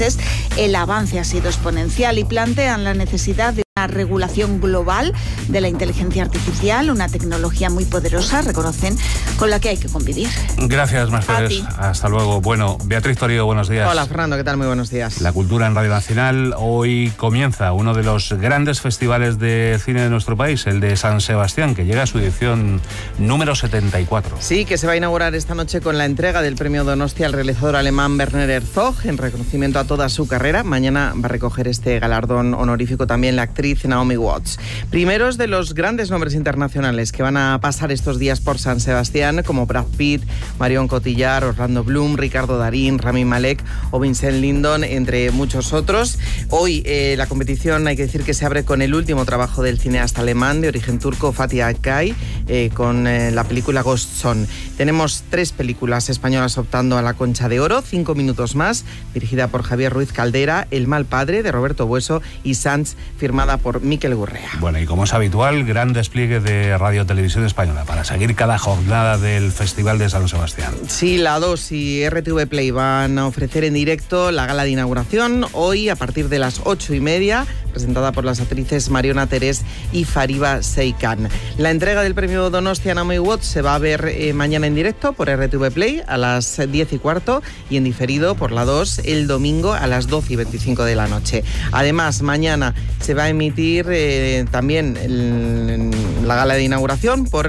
meses, el avance ha sido exponencial y plantean la necesidad de una regulación global de la inteligencia artificial, una tecnología muy poderosa, reconocen, con la que hay que convivir. Gracias, Mercedes. Hasta luego. Bueno, Beatriz Torío, buenos días. Hola, Fernando, ¿qué tal? Muy buenos días. La cultura en Radio Nacional. Hoy comienza uno de los grandes festivales de cine de nuestro país, el de San Sebastián, que llega a su edición número 74. Sí, que se va a inaugurar esta noche con la entrega del premio Donostia al realizador alemán Werner Herzog, en reconocimiento a toda su carrera. Mañana va a recoger este galardón honorífico también la actriz Naomi Watts. Primeros de los grandes nombres internacionales que van a pasar estos días por San Sebastián, como Brad Pitt, Marion Cotillard, Orlando Bloom, Ricardo Darín, Rami Malek o Vincent Lindon, entre muchos otros. Hoy la competición, hay que decir que se abre con el último trabajo del cineasta alemán de origen turco, Fatih Akin, con la película Ghost Son. Tenemos 3 películas españolas optando a la Concha de Oro, 5 minutos más, dirigida por Javier Ruiz Caldera, El mal padre, de Roberto Bueso, y Sanz, firmada por Miquel Gurrea. Bueno, y como es habitual, gran despliegue de Radio Televisión Española para seguir cada jornada del Festival de San Sebastián. Sí, la 2 y RTV Play van a ofrecer en directo la gala de inauguración hoy a partir de las 8:30, presentada por las actrices Mariona Terés y Fariba Seikan. La entrega del premio Donostia Naomi Watts se va a ver mañana en directo por RTV Play a las 10:15 y en diferido por la 2 el domingo a las 12:25 de la noche. Además, mañana se va a emitir también la gala de inauguración por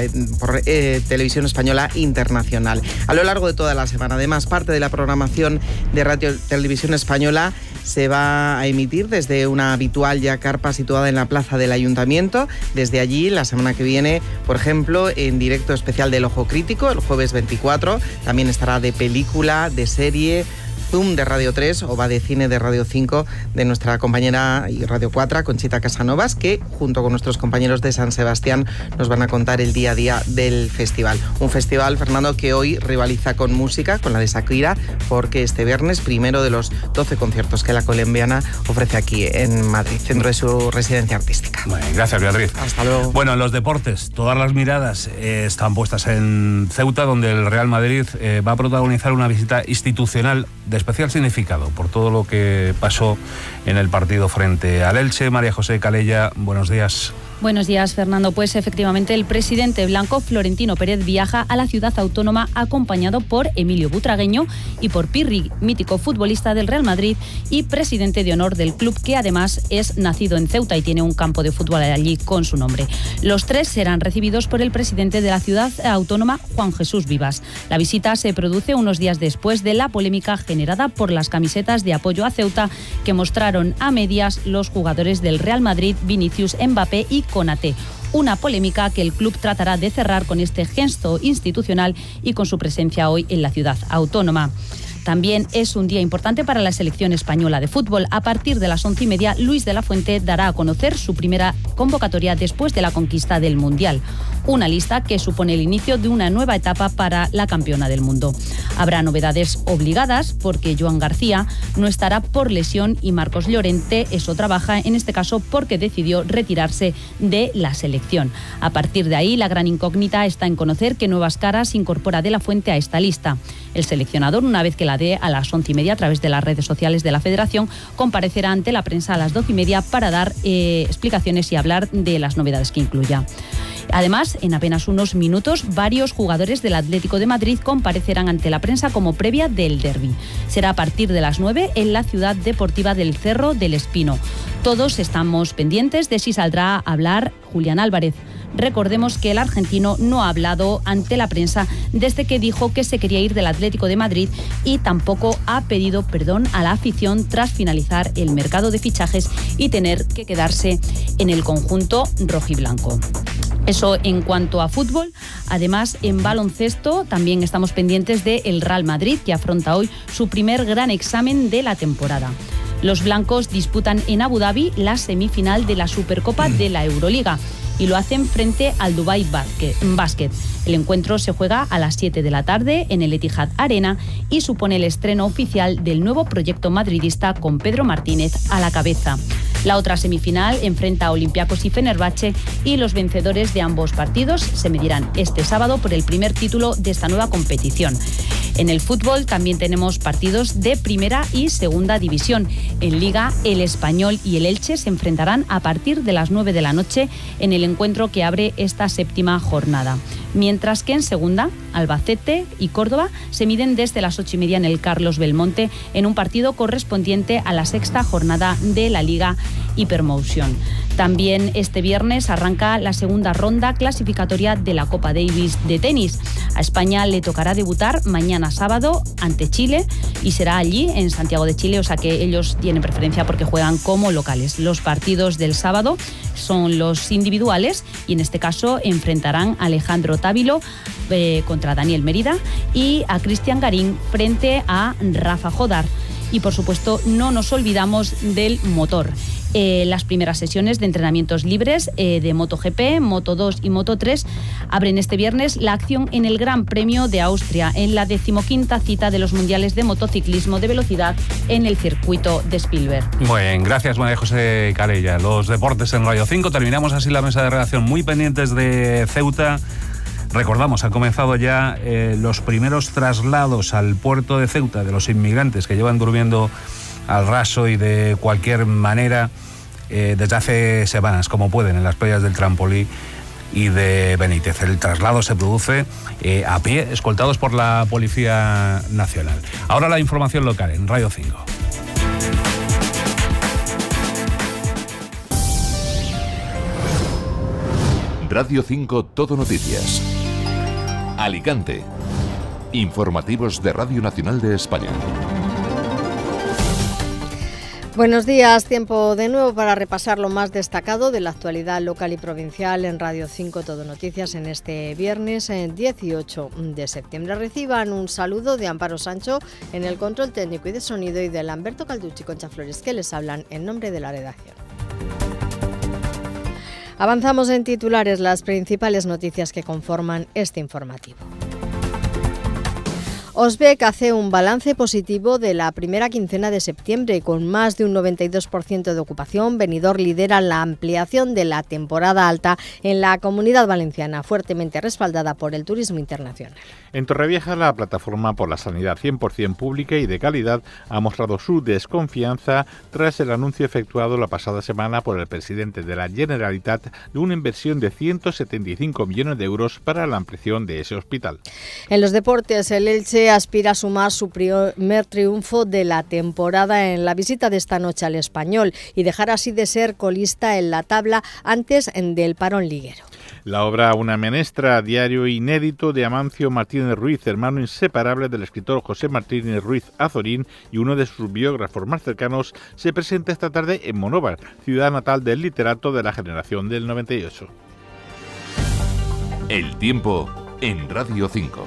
Televisión Española Internacional. A lo largo de toda la semana, además, parte de la programación de Radio Televisión Española se va a emitir desde una habitual ya carpa situada en la plaza del Ayuntamiento. Desde allí, la semana que viene, por ejemplo, en directo especial del Ojo Crítico, el jueves 24, también estará de película, de serie, Zoom de Radio 3 o Va de Cine de Radio 5 de nuestra compañera y Radio 4, Conchita Casanovas, que junto con nuestros compañeros de San Sebastián nos van a contar el día a día del festival. Un festival, Fernando, que hoy rivaliza con música, con la de Shakira, porque este viernes, primero de los 12 conciertos que la colombiana ofrece aquí en Madrid, centro de su residencia artística. Bueno, gracias, Beatriz. Hasta luego. Bueno, en los deportes, todas las miradas están puestas en Ceuta, donde el Real Madrid va a protagonizar una visita institucional de especial significado por todo lo que pasó en el partido frente al Elche. María José Calella, buenos días. Buenos días, Fernando. Pues efectivamente el presidente blanco Florentino Pérez viaja a la ciudad autónoma acompañado por Emilio Butragueño y por Pirri, mítico futbolista del Real Madrid y presidente de honor del club, que además es nacido en Ceuta y tiene un campo de fútbol allí con su nombre. Los 3 serán recibidos por el presidente de la ciudad autónoma, Juan Jesús Vivas. La visita se produce unos días después de la polémica generada por las camisetas de apoyo a Ceuta que mostraron a medias los jugadores del Real Madrid, Vinicius, Mbappé y Konaté. Una polémica que el club tratará de cerrar con este gesto institucional y con su presencia hoy en la ciudad autónoma. También es un día importante para la selección española de fútbol. A partir de las 11:30, Luis de la Fuente dará a conocer su primera convocatoria después de la conquista del Mundial. Una lista que supone el inicio de una nueva etapa para la campeona del mundo. Habrá novedades obligadas porque Joan García no estará por lesión y Marcos Llorente es otra baja, en este caso porque decidió retirarse de la selección. A partir de ahí, la gran incógnita está en conocer qué nuevas caras incorpora de la Fuente a esta lista. El seleccionador, una vez que la dé a las 11:30 a través de las redes sociales de la Federación, comparecerá ante la prensa a las 12:30 para dar explicaciones y hablar de las novedades que incluya. Además, en apenas unos minutos, varios jugadores del Atlético de Madrid comparecerán ante la prensa como previa del derbi. Será a partir de las 9 en la ciudad deportiva del Cerro del Espino. Todos estamos pendientes de si saldrá a hablar Julián Álvarez. Recordemos que el argentino no ha hablado ante la prensa desde que dijo que se quería ir del Atlético de Madrid y tampoco ha pedido perdón a la afición tras finalizar el mercado de fichajes y tener que quedarse en el conjunto rojiblanco. Eso en cuanto a fútbol. Además, en baloncesto también estamos pendientes del Real Madrid, que afronta hoy su primer gran examen de la temporada. Los blancos disputan en Abu Dhabi la semifinal de la Supercopa de la Euroliga y lo hacen frente al Dubai Basket. El encuentro se juega a las 7 de la tarde en el Etihad Arena y supone el estreno oficial del nuevo proyecto madridista con Pedro Martínez a la cabeza. La otra semifinal enfrenta a Olympiacos y Fenerbahce y los vencedores de ambos partidos se medirán este sábado por el primer título de esta nueva competición. En el fútbol también tenemos partidos de primera y segunda división. En Liga, el Español y el Elche se enfrentarán a partir de las 9 de la noche en el encuentro que abre esta séptima jornada. Mientras que en segunda, Albacete y Córdoba se miden desde las 8:30 en el Carlos Belmonte en un partido correspondiente a la sexta jornada de la Liga Hypermotion. También este viernes arranca la segunda ronda clasificatoria de la Copa Davis de tenis. A España le tocará debutar mañana sábado ante Chile y será allí, en Santiago de Chile, o sea que ellos tienen preferencia porque juegan como locales. Los partidos del sábado son los individuales y en este caso enfrentarán a Alejandro Távilo contra Daniel Mérida y a Cristian Garín frente a Rafa Jodar. Y por supuesto no nos olvidamos del motor. Las primeras sesiones de entrenamientos libres de MotoGP, Moto2 y Moto3 abren este viernes la acción en el Gran Premio de Austria, en la 15ª cita de los Mundiales de Motociclismo de Velocidad en el circuito de Spielberg. Muy bien, gracias María José Calella. Los deportes en Radio 5. Terminamos así la mesa de redacción, muy pendientes de Ceuta. Recordamos, han comenzado ya los primeros traslados al puerto de Ceuta de los inmigrantes que llevan durmiendo al raso y de cualquier manera desde hace semanas, como pueden, en las playas del Trampolí y de Benítez. El traslado se produce a pie, escoltados por la Policía Nacional. Ahora la información local en Radio 5. Radio 5 Todo Noticias. Alicante. Informativos de Radio Nacional de España. Buenos días, tiempo de nuevo para repasar lo más destacado de la actualidad local y provincial en Radio 5 Todo Noticias en este viernes 18 de septiembre. Reciban un saludo de Amparo Sancho en el control técnico y de sonido y de Lamberto Calducci y Concha Flores, que les hablan en nombre de la redacción. Avanzamos en titulares las principales noticias que conforman este informativo. Osbec hace un balance positivo de la primera quincena de septiembre. Con más de un 92% de ocupación, Benidorm lidera la ampliación de la temporada alta en la Comunidad Valenciana, fuertemente respaldada por el turismo internacional. En Torrevieja, la plataforma por la sanidad 100% pública y de calidad ha mostrado su desconfianza tras el anuncio efectuado la pasada semana por el presidente de la Generalitat de una inversión de 175 millones de euros para la ampliación de ese hospital. En los deportes, el Elche aspira a sumar su primer triunfo de la temporada en la visita de esta noche al Español y dejar así de ser colista en la tabla antes del parón liguero. La obra Una menestra, diario inédito de Amancio Martínez Ruiz, hermano inseparable del escritor José Martínez Ruiz Azorín y uno de sus biógrafos más cercanos, se presenta esta tarde en Monóvar, ciudad natal del literato de la generación del 98. El tiempo en Radio 5.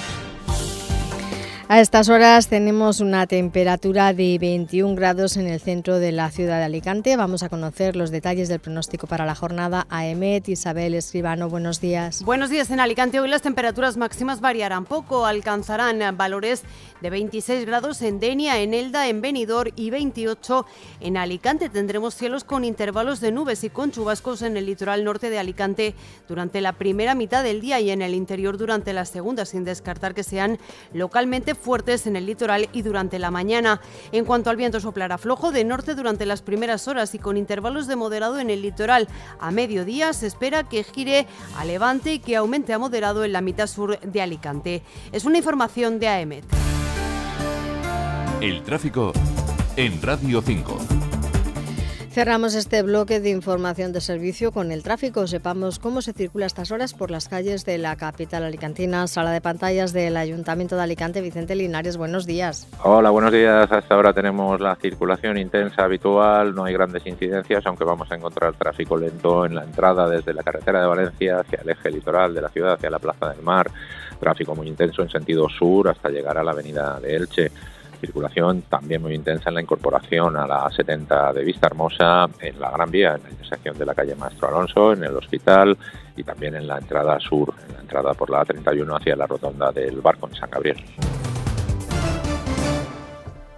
A estas horas tenemos una temperatura de 21 grados en el centro de la ciudad de Alicante. Vamos a conocer los detalles del pronóstico para la jornada. AEMET, Isabel Escribano, buenos días. Buenos días. En Alicante hoy las temperaturas máximas variarán poco. Alcanzarán valores de 26 grados en Denia, en Elda, en Benidorm y 28 en Alicante. Tendremos cielos con intervalos de nubes y con chubascos en el litoral norte de Alicante durante la primera mitad del día y en el interior durante la segunda, sin descartar que sean localmente fuertes en el litoral y durante la mañana. En cuanto al viento, soplará flojo de norte durante las primeras horas y con intervalos de moderado en el litoral. A mediodía se espera que gire a levante y que aumente a moderado en la mitad sur de Alicante. Es una información de AEMET. El tráfico en Radio 5. Cerramos este bloque de información de servicio con el tráfico. Sepamos cómo se circula a estas horas por las calles de la capital alicantina. Sala de pantallas del Ayuntamiento de Alicante, Vicente Linares, buenos días. Hola, buenos días. Hasta ahora tenemos la circulación intensa habitual, no hay grandes incidencias, aunque vamos a encontrar tráfico lento en la entrada desde la carretera de Valencia hacia el eje litoral de la ciudad, hacia la Plaza del Mar. Tráfico muy intenso en sentido sur hasta llegar a la avenida de Elche. Circulación también muy intensa en la incorporación a la 70 de Vistahermosa, en la Gran Vía, en la intersección de la calle Maestro Alonso, en el Hospital y también en la entrada sur, en la entrada por la A31 hacia la rotonda del Barco en San Gabriel.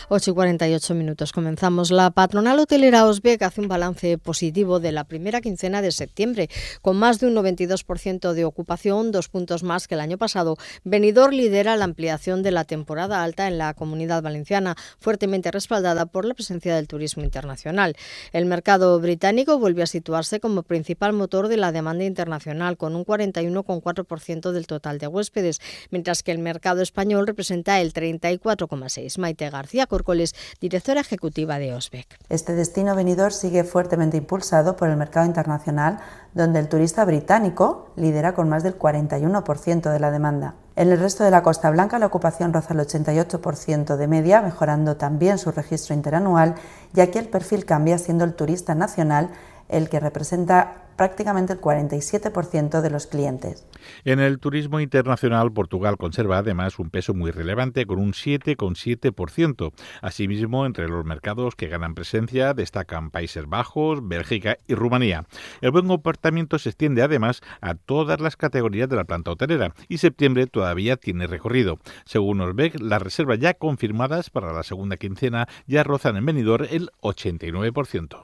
8:48. Comenzamos. La patronal hotelera Osbec hace un balance positivo de la primera quincena de septiembre, con más de un 92% de ocupación, 2 puntos más que el año pasado. Benidorm lidera la ampliación de la temporada alta en la Comunidad Valenciana, fuertemente respaldada por la presencia del turismo internacional. El mercado británico vuelve a situarse como principal motor de la demanda internacional, con un 41,4% del total de huéspedes, mientras que el mercado español representa el 34,6%. Maite García Córcoles, directora ejecutiva de Osbec. Este destino Benidorm sigue fuertemente impulsado por el mercado internacional, donde el turista británico lidera con más del 41% de la demanda. En el resto de la Costa Blanca la ocupación roza el 88% de media, mejorando también su registro interanual, y aquí el perfil cambia, siendo el turista nacional el que representa prácticamente el 47% de los clientes. En el turismo internacional, Portugal conserva además un peso muy relevante con un 7,7%. Asimismo, entre los mercados que ganan presencia destacan Países Bajos, Bélgica y Rumanía. El buen comportamiento se extiende además a todas las categorías de la planta hotelera y septiembre todavía tiene recorrido. Según Osbec, las reservas ya confirmadas para la segunda quincena ya rozan en Benidorm el 89%.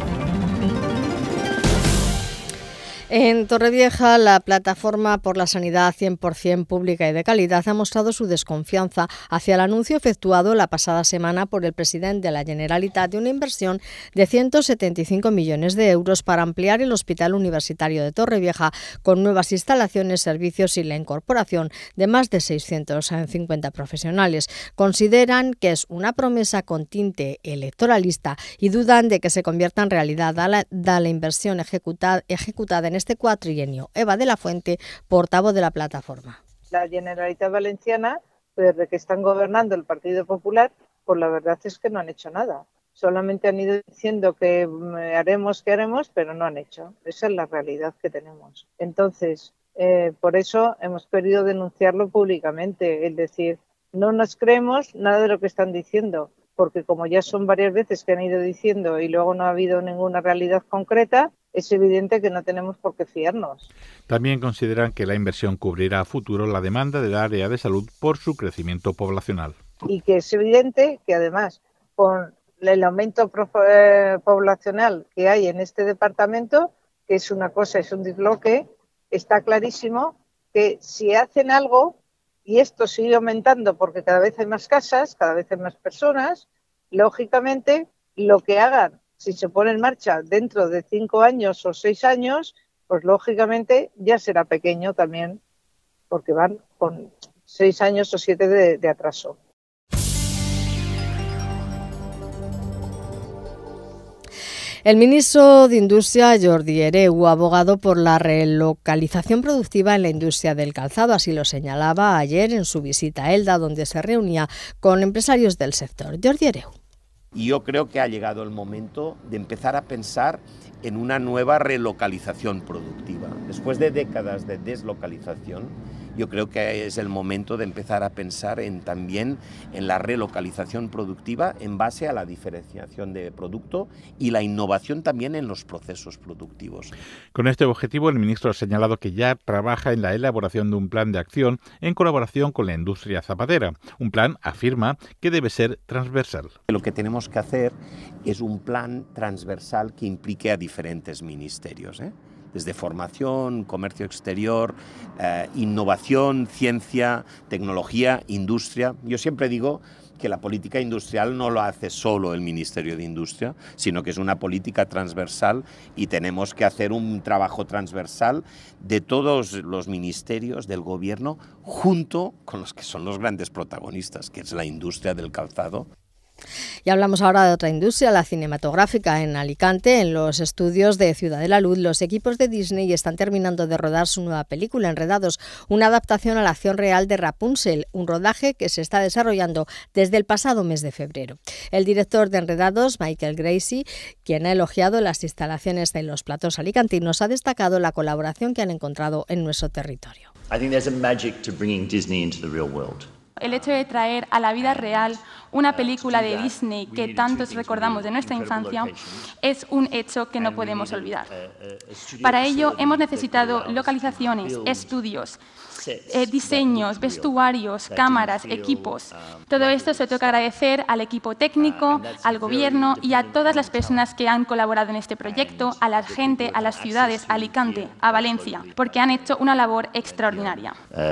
En Torrevieja, la plataforma por la sanidad 100% pública y de calidad ha mostrado su desconfianza hacia el anuncio efectuado la pasada semana por el presidente de la Generalitat de una inversión de 175 millones de euros para ampliar el Hospital Universitario de Torrevieja con nuevas instalaciones, servicios y la incorporación de más de 650 profesionales. Consideran que es una promesa con tinte electoralista y dudan de que se convierta en realidad dada la inversión ejecutada en este cuatrienio. Eva de la Fuente, portavoz de la plataforma. La Generalitat Valenciana, desde que están gobernando el Partido Popular, pues la verdad es que no han hecho nada. Solamente han ido diciendo que haremos, pero no han hecho. Esa es la realidad que tenemos. Entonces, por eso hemos querido denunciarlo públicamente, es decir, no nos creemos nada de lo que están diciendo, porque como ya son varias veces que han ido diciendo y luego no ha habido ninguna realidad concreta, es evidente que no tenemos por qué fiarnos. También consideran que la inversión cubrirá a futuro la demanda del área de salud por su crecimiento poblacional. Y que es evidente que además, con el aumento poblacional que hay en este departamento, que es una cosa, es un disloque, está clarísimo que si hacen algo, y esto sigue aumentando porque cada vez hay más casas, cada vez hay más personas, lógicamente lo que hagan, si se pone en marcha dentro de 5 años o 6 años, pues lógicamente ya será pequeño también, porque van con 6 años o 7 de atraso. El ministro de Industria, Jordi Hereu, ha abogado por la relocalización productiva en la industria del calzado. Así lo señalaba ayer en su visita a Elda, donde se reunía con empresarios del sector. Jordi Hereu. Y yo creo que ha llegado el momento de empezar a pensar en una nueva relocalización productiva. Después de décadas de deslocalización, yo creo que es el momento de empezar a pensar también en la relocalización productiva en base a la diferenciación de producto y la innovación también en los procesos productivos. Con este objetivo, el ministro ha señalado que ya trabaja en la elaboración de un plan de acción en colaboración con la industria zapatera. Un plan, afirma, que debe ser transversal. Lo que tenemos que hacer es un plan transversal que implique a diferentes ministerios, desde formación, comercio exterior, innovación, ciencia, tecnología, industria. Yo siempre digo que la política industrial no lo hace solo el Ministerio de Industria, sino que es una política transversal y tenemos que hacer un trabajo transversal de todos los ministerios del gobierno junto con los que son los grandes protagonistas, que es la industria del calzado. Y hablamos ahora de otra industria, la cinematográfica. En Alicante, en los estudios de Ciudad de la Luz, los equipos de Disney están terminando de rodar su nueva película, Enredados, una adaptación a la acción real de Rapunzel, un rodaje que se está desarrollando desde el pasado mes de febrero. El director de Enredados, Michael Gracie, quien ha elogiado las instalaciones de los platós alicantinos, ha destacado la colaboración que han encontrado en nuestro territorio. I think there's a magic to bringing Disney into the real world. El hecho de traer a la vida real una película de Disney que tantos recordamos de nuestra infancia es un hecho que no podemos olvidar. Para ello hemos necesitado localizaciones, estudios diseños, vestuarios, cámaras, equipos. Todo esto se toca agradecer al equipo técnico, al gobierno y a todas las personas que han colaborado en este proyecto, a la gente, a las ciudades, a Alicante, a Valencia, porque han hecho una labor extraordinaria.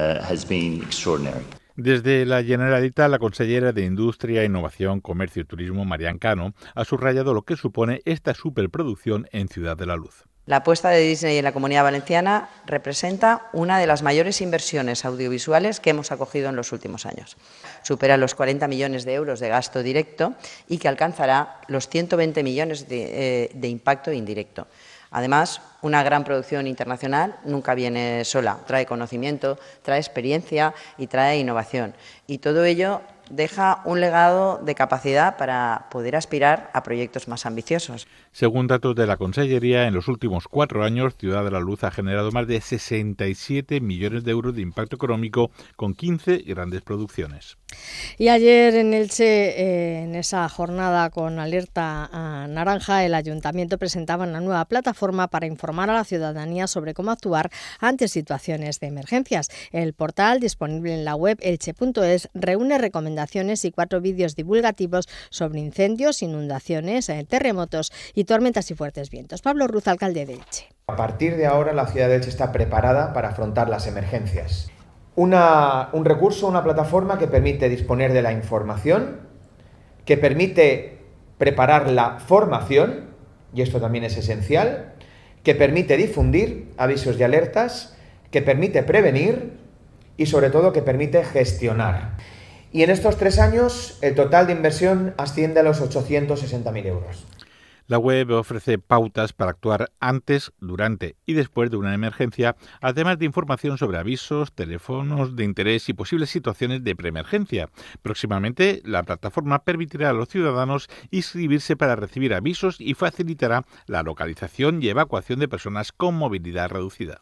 Desde la Generalitat, la consellera de Industria, Innovación, Comercio y Turismo, Marian Cano, ha subrayado lo que supone esta superproducción en Ciudad de la Luz. La apuesta de Disney en la Comunidad Valenciana representa una de las mayores inversiones audiovisuales que hemos acogido en los últimos años. Supera los 40 millones de euros de gasto directo y que alcanzará los 120 millones de impacto indirecto. Además, una gran producción internacional nunca viene sola. Trae conocimiento, trae experiencia y trae innovación. Y todo ello deja un legado de capacidad para poder aspirar a proyectos más ambiciosos. Según datos de la Consellería, en los últimos 4 años, Ciudad de la Luz ha generado más de 67 millones de euros de impacto económico con 15 grandes producciones. Y ayer en Elche, en esa jornada con alerta naranja, el Ayuntamiento presentaba una nueva plataforma para informar a la ciudadanía sobre cómo actuar ante situaciones de emergencias. El portal, disponible en la web elche.es, reúne recomendaciones y 4 vídeos divulgativos sobre incendios, inundaciones, terremotos y tormentas y fuertes vientos. Pablo Ruz, alcalde de Elche. A partir de ahora, la ciudad de Elche está preparada para afrontar las emergencias. Un recurso, una plataforma que permite disponer de la información, que permite preparar la formación, y esto también es esencial, que permite difundir avisos y alertas, que permite prevenir y sobre todo que permite gestionar. Y en estos 3 años el total de inversión asciende a los 860.000 euros. La web ofrece pautas para actuar antes, durante y después de una emergencia, además de información sobre avisos, teléfonos de interés y posibles situaciones de preemergencia. Próximamente, la plataforma permitirá a los ciudadanos inscribirse para recibir avisos y facilitará la localización y evacuación de personas con movilidad reducida.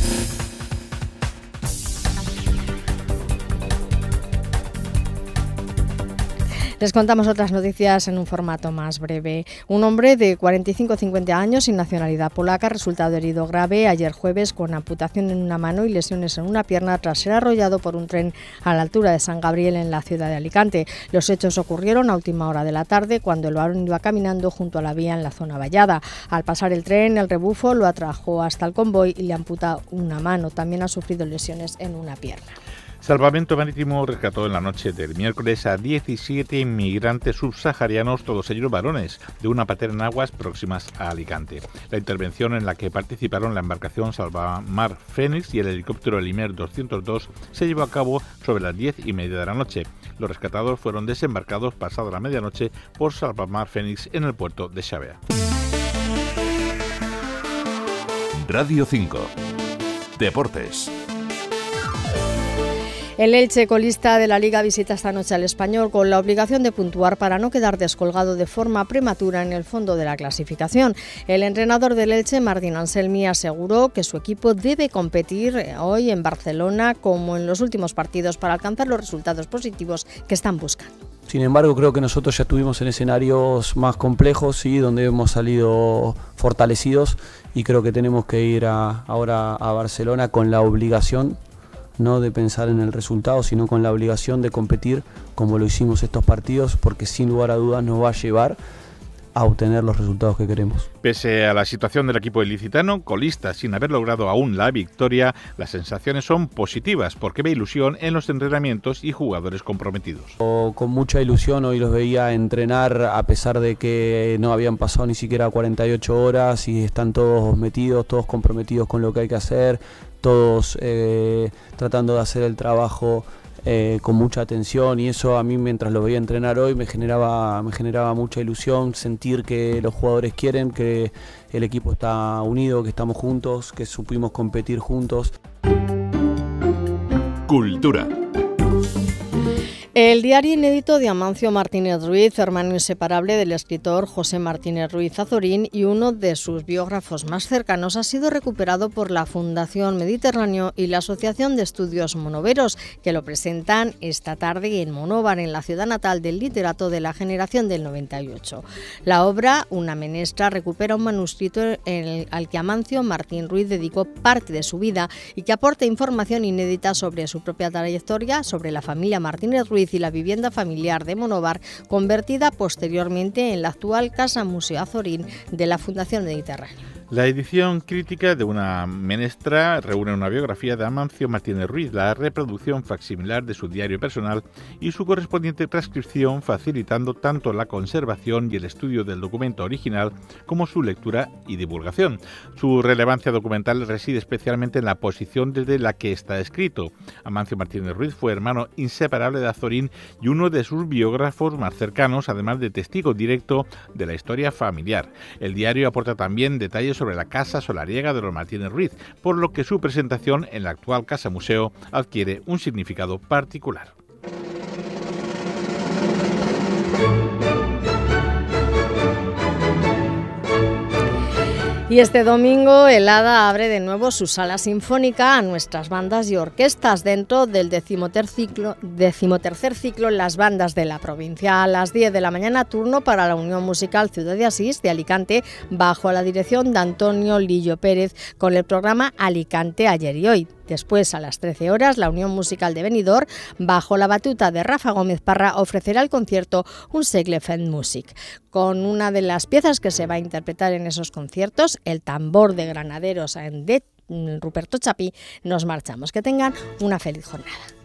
Les contamos otras noticias en un formato más breve. Un hombre de 45-50 años sin nacionalidad polaca ha resultado herido grave ayer jueves con amputación en una mano y lesiones en una pierna tras ser arrollado por un tren a la altura de San Gabriel en la ciudad de Alicante. Los hechos ocurrieron a última hora de la tarde cuando el varón iba caminando junto a la vía en la zona vallada. Al pasar el tren, el rebufo lo atrajo hasta el convoy y le amputa una mano. También ha sufrido lesiones en una pierna. Salvamento Marítimo rescató en la noche del miércoles a 17 inmigrantes subsaharianos, todos ellos varones, de una patera en aguas próximas a Alicante. La intervención, en la que participaron la embarcación Salvamar Fénix y el helicóptero Elimer 202, se llevó a cabo sobre las 10:30 de la noche. Los rescatados fueron desembarcados pasada la medianoche por Salvamar Fénix en el puerto de Xavea. Radio 5. Deportes. El Elche, colista de la Liga, visita esta noche al Español con la obligación de puntuar para no quedar descolgado de forma prematura en el fondo de la clasificación. El entrenador del Elche, Martín Anselmi, aseguró que su equipo debe competir hoy en Barcelona como en los últimos partidos para alcanzar los resultados positivos que están buscando. Sin embargo, creo que nosotros ya estuvimos en escenarios más complejos, ¿sí?, donde hemos salido fortalecidos, y creo que tenemos que ir ahora a Barcelona con la obligación no de pensar en el resultado, sino con la obligación de competir como lo hicimos estos partidos, porque sin lugar a dudas nos va a llevar a obtener los resultados que queremos. Pese a la situación del equipo ilicitano, colista sin haber logrado aún la victoria, las sensaciones son positivas porque ve ilusión en los entrenamientos y jugadores comprometidos. Con mucha ilusión hoy los veía entrenar a pesar de que no habían pasado ni siquiera 48 horas y están todos metidos, todos comprometidos con lo que hay que hacer, todos tratando de hacer el trabajo con mucha atención, y eso a mí, mientras lo veía entrenar hoy, me generaba mucha ilusión, sentir que los jugadores quieren, que el equipo está unido, que estamos juntos, que supimos competir juntos. Cultura. El diario inédito de Amancio Martínez Ruiz, hermano inseparable del escritor José Martínez Ruiz Azorín y uno de sus biógrafos más cercanos, ha sido recuperado por la Fundación Mediterráneo y la Asociación de Estudios Monoveros, que lo presentan esta tarde en Monóvar, en la ciudad natal del literato de la generación del 98. La obra, Una menestra, recupera un manuscrito al que Amancio Martín Ruiz dedicó parte de su vida y que aporta información inédita sobre su propia trayectoria, sobre la familia Martínez Ruiz y la vivienda familiar de Monóvar, convertida posteriormente en la actual Casa Museo Azorín de la Fundación Mediterráneo. La edición crítica de Una menestra reúne una biografía de Amancio Martínez Ruiz, la reproducción facsimilar de su diario personal y su correspondiente transcripción, facilitando tanto la conservación y el estudio del documento original como su lectura y divulgación. Su relevancia documental reside especialmente en la posición desde la que está escrito. Amancio Martínez Ruiz fue hermano inseparable de Azorín y uno de sus biógrafos más cercanos, además de testigo directo de la historia familiar. El diario aporta también detalles sobre la casa solariega de los Martínez Ruiz, por lo que su presentación en la actual Casa Museo adquiere un significado particular. Y este domingo el ADA abre de nuevo su sala sinfónica a nuestras bandas y orquestas dentro del decimotercer ciclo Las Bandas de la Provincia. A las 10 de la mañana, turno para la Unión Musical Ciudad de Asís de Alicante, bajo la dirección de Antonio Lillo Pérez, con el programa Alicante Ayer y Hoy. Después, a las 13 horas, la Unión Musical de Benidorm, bajo la batuta de Rafa Gómez Parra, ofrecerá el concierto Un Segle Fent Music. Con una de las piezas que se va a interpretar en esos conciertos, el tambor de granaderos de Ruperto Chapí, nos marchamos. Que tengan una feliz jornada.